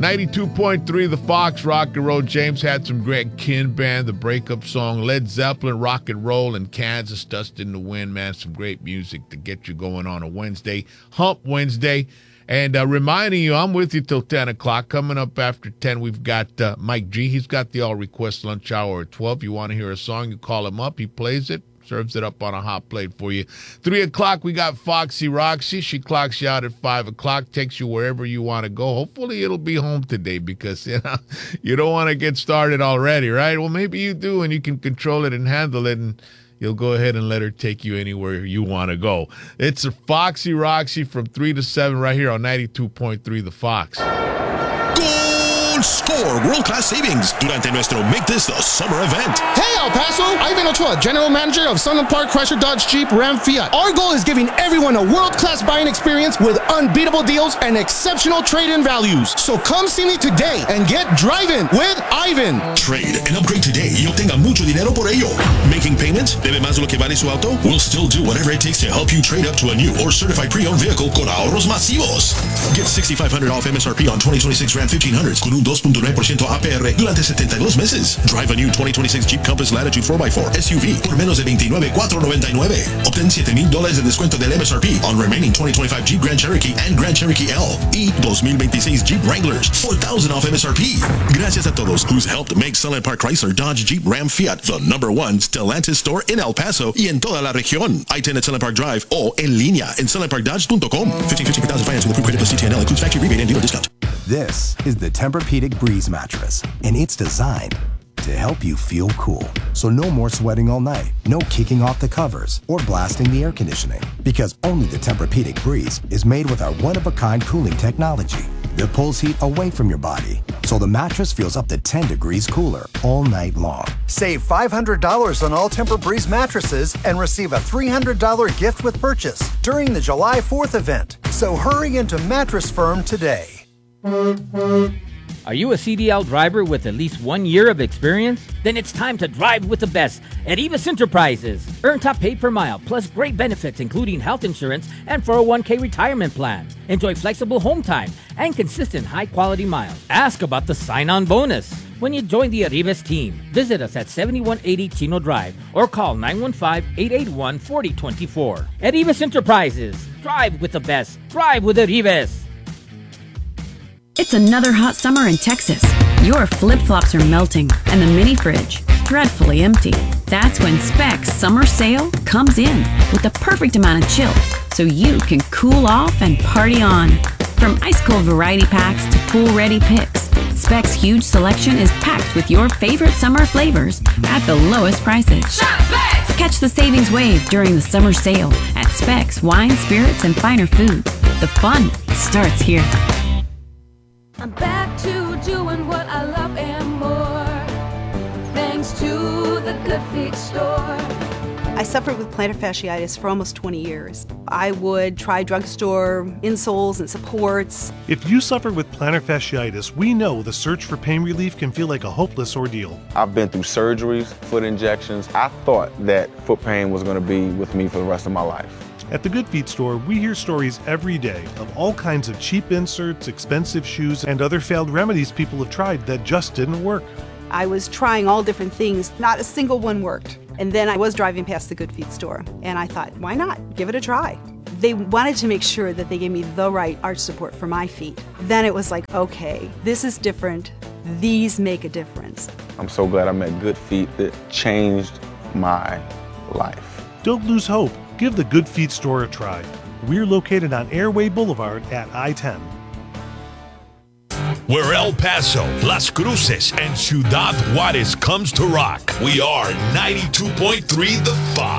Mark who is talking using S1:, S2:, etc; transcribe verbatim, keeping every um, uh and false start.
S1: ninety-two point three The Fox, rock and roll. James had some great Kin Band, the breakup song, Led Zeppelin, rock and roll in Kansas, Dust in the Wind, man. Some great music to get you going on a Wednesday, Hump Wednesday. And uh, reminding you, I'm with you till ten o'clock. Coming up after ten, we've got uh, Mike G. He's got the All Request Lunch Hour at twelve. You want to hear a song, you call him up. He plays it, serves it up on a hot plate for you. three o'clock, we got Foxy Roxy. She clocks you out at five o'clock, takes you wherever you want to go. Hopefully it'll be home today because, you know, you don't want to get started already, right? Well, maybe you do, and you can control it and handle it, and you'll go ahead and let her take you anywhere you want to go. It's a Foxy Roxy from three to seven right here on ninety-two point three The Fox.
S2: Gold Score world-class savings durante nuestro Make This the Summer event.
S3: Hey, El Paso! Ivan Ochoa, General Manager of Sunland Park Chrysler Dodge Jeep Ram Fiat. Our goal is giving everyone a world-class buying experience with unbeatable deals and exceptional trade-in values. So come see me today and get driving with Ivan.
S2: Trade and upgrade today y obtenga mucho dinero por ello. Making payments? ¿Debe más de lo que vale su auto? We'll still do whatever it takes to help you trade up to a new or certified pre-owned vehicle con ahorros masivos. Get sixty-five hundred dollars off M S R P on twenty twenty-six Ram fifteen hundreds con un two point nine percent A P R durante setenta y dos meses. Drive a new twenty twenty-six Jeep Compass Latitude four by four S U V por menos de veintinueve mil cuatrocientos noventa y nueve. Obtén siete mil dólares de descuento del M S R P on remaining twenty twenty-five Jeep Grand Cherokee and Grand Cherokee L y twenty twenty-six Jeep Wranglers, four thousand off M S R P. Gracias a todos who's helped make Sunland Park Chrysler Dodge Jeep Ram Fiat the number one Stellantis store in El Paso y en toda la región. I ten at Sunland Park Drive o en línea en sunland park dodge dot com. fifteen fifty per thousand finance with approved credit plus C T N L includes factory rebate and dealer discount.
S4: This is the Tempur-Pedic Breeze mattress, and it's designed to help you feel cool. So no more sweating all night, no kicking off the covers, or blasting the air conditioning. Because only the Tempur-Pedic Breeze is made with our one-of-a-kind cooling technology that pulls heat away from your body, so the mattress feels up to ten degrees cooler all night long.
S5: Save five hundred dollars on all Tempur-Breeze mattresses and receive a three hundred dollars gift with purchase during the July fourth event. So hurry into Mattress Firm today.
S6: Are you a C D L driver with at least one year of experience? Then it's time to drive with the best at Evis Enterprises. Earn top pay per mile, plus great benefits including health insurance and four oh one k retirement plan. Enjoy flexible home time and consistent high-quality miles. Ask about the sign-on bonus when you join the Arribas team. Visit us at seventy-one eighty Chino Drive or call nine one five, eight eight one, four oh two four. At Evis Enterprises, drive with the best. Drive with Arribas.
S7: It's another hot summer in Texas. Your flip-flops are melting and the mini fridge dreadfully empty. That's when Specs Summer Sale comes in with the perfect amount of chill so you can cool off and party on. From ice-cold variety packs to pool-ready picks, Specs' huge selection is packed with your favorite summer flavors at the lowest prices.
S8: Shop Specs!
S7: Catch the savings wave during the summer sale at Specs Wine, Spirits, and Finer Foods. The fun starts here.
S8: I'm back to doing what I love and more, thanks to the Good Feet store.
S9: I suffered with plantar fasciitis for almost twenty years. I would try drugstore insoles and supports.
S10: If you suffer with plantar fasciitis, we know the search for pain relief can feel like a hopeless ordeal.
S11: I've been through surgeries, foot injections. I thought that foot pain was going to be with me for the rest of my life.
S10: At the Good Feet store, we hear stories every day of all kinds of cheap inserts, expensive shoes, and other failed remedies people have tried that just didn't work.
S9: I was trying all different things. Not a single one worked. And then I was driving past the Good Feet store, and I thought, why not? Give it a try. They wanted to make sure that they gave me the right arch support for my feet. Then it was like, okay, this is different. These make a difference.
S11: I'm so glad I met Good Feet. It changed my life.
S10: Don't lose hope. Give the Good Feet store a try. We're located on Airway Boulevard at I ten.
S2: Where El Paso, Las Cruces, and Ciudad Juarez comes to rock, we are ninety-two point three The Fox.